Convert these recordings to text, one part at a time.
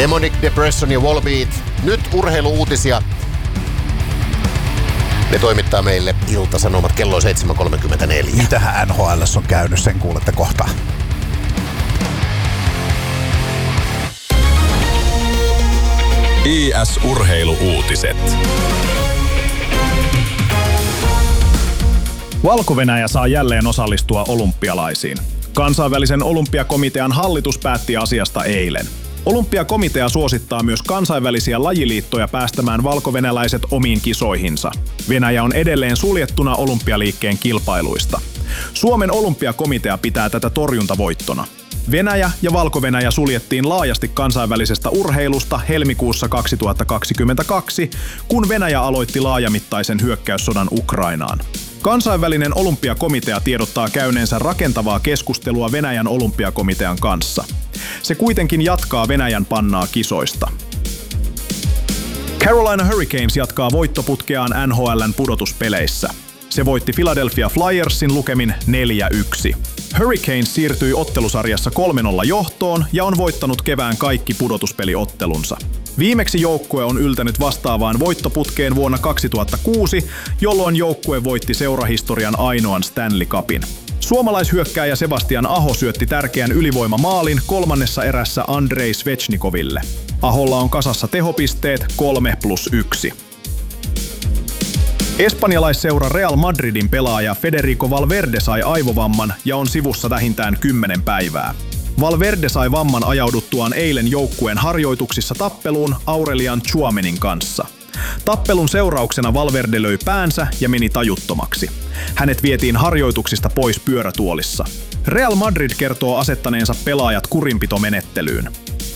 Demonic Depression ja Volbeat. Nyt urheiluuutisia. Ne toimittaa meille Ilta-Sanomat kello 7.34. Mitähän NHL:ssä on käynyt, sen kuulette kohta. IS-urheiluuutiset. Valko-Venäjä saa jälleen osallistua olympialaisiin. Kansainvälisen olympiakomitean hallitus päätti asiasta eilen. Olympiakomitea suosittaa myös kansainvälisiä lajiliittoja päästämään valkovenäläiset omiin kisoihinsa. Venäjä on edelleen suljettuna olympialiikkeen kilpailuista. Suomen olympiakomitea pitää tätä torjuntavoittona. Venäjä ja Valko-Venäjä suljettiin laajasti kansainvälisestä urheilusta helmikuussa 2022, kun Venäjä aloitti laajamittaisen hyökkäyssodan Ukrainaan. Kansainvälinen olympiakomitea tiedottaa käyneensä rakentavaa keskustelua Venäjän olympiakomitean kanssa. Se kuitenkin jatkaa Venäjän pannaa kisoista. Carolina Hurricanes jatkaa voittoputkeaan NHL:n pudotuspeleissä. Se voitti Philadelphia Flyersin lukemin 4-1. Hurricanes siirtyi ottelusarjassa 3-0 johtoon ja on voittanut kevään kaikki pudotuspeliottelunsa. Viimeksi joukkue on yltänyt vastaavaan voittoputkeen vuonna 2006, jolloin joukkue voitti seurahistorian ainoan Stanley Cupin. Suomalaishyökkääjä Sebastian Aho syötti tärkeän ylivoimamaalin kolmannessa erässä Andrei Svechnikoville. Aholla on kasassa tehopisteet 3+1. Espanjalaisseura Real Madridin pelaaja Federico Valverde sai aivovamman ja on sivussa vähintään 10 päivää. Valverde sai vamman ajauduttuaan eilen joukkueen harjoituksissa tappeluun Aurelian Tchouaménin kanssa. Tappelun seurauksena Valverde löi päänsä ja meni tajuttomaksi. Hänet vietiin harjoituksista pois pyörätuolissa. Real Madrid kertoo asettaneensa pelaajat kurinpitomenettelyyn.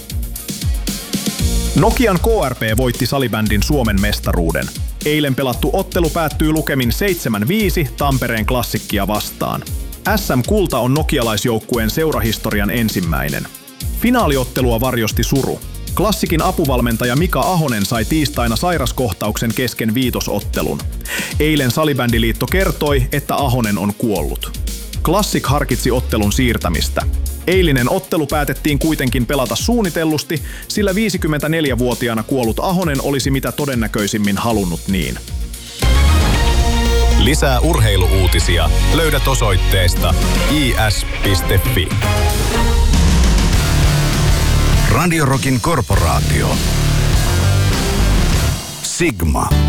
Nokian KRP voitti salibändin Suomen mestaruuden. Eilen pelattu ottelu päättyy lukemin 7-5 Tampereen Klassikkia vastaan. SM-kulta on nokialaisjoukkueen seurahistorian ensimmäinen. Finaaliottelua varjosti suru. Klassikin apuvalmentaja Mika Ahonen sai tiistaina sairaskohtauksen kesken viitosottelun. Eilen Salibändiliitto kertoi, että Ahonen on kuollut. Classic harkitsi ottelun siirtämistä. Eilinen ottelu päätettiin kuitenkin pelata suunnitellusti, sillä 54-vuotiaana kuollut Ahonen olisi mitä todennäköisimmin halunnut niin. Lisää urheiluuutisia löydät osoitteesta is.fi. Radio Rockin korporaatio. Sigma.